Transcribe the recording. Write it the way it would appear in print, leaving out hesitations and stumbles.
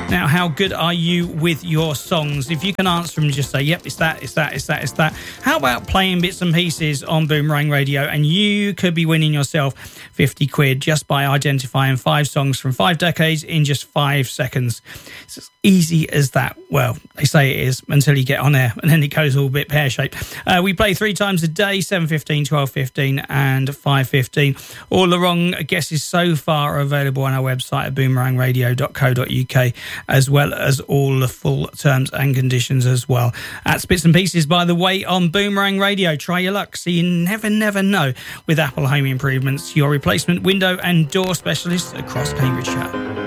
Now, how good are you with your songs? If you can answer them, just say, yep, it's that. How about playing bits and pieces on Boomerang Radio? And you could be winning yourself 50 quid just by identifying 5 songs from 5 decades in just 5 seconds. It's as easy as that. Well, they say it is until you get on air, and then it goes all a bit pear-shaped. We play 3 times a day, 7:15, 12:15 and 5:15. All the wrong guesses so far are available on our website at boomerangradio.co.uk, as well as all the full terms and conditions as well. At Bits and Pieces, by the way, on Boomerang Radio. Try your luck, so you never know with Apple Home Improvements, your replacement window and door specialist across Cambridgeshire.